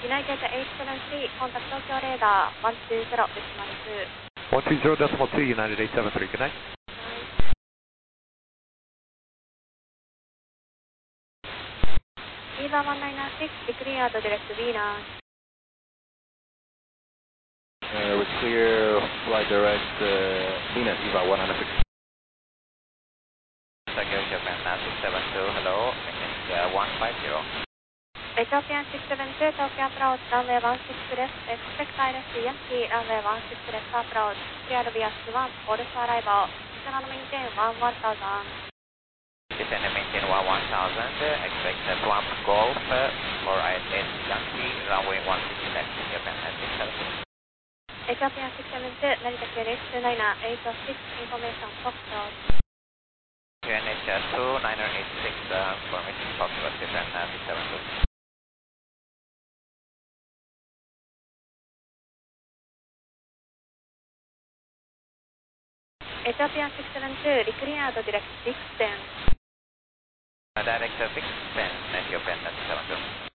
United 873, contact Tokyo radar 120.2. 120.2, United 873, good night. Viva 196, be cleared direct Venus. We clear flight direct Venus, Viva 196. Tokyo Japan 672, hello, India 150. Ethiopian 672, Tokyo approach, runway 16 left, expect ILS Yankee, runway 16 left approach, clear via 1, Police arrival, descend and maintain 1000. Descend and maintain 1000, expect swamp Golf for ILS Yankee, runway 16 left, Japan 672. Ethiopian 672, Narita QNH 29806, information Foxtrot. QNH 2986, information Foxtrot, Japan 672. Ethiopian 672, declared direct 610. Direct 610, Ethiopian 672.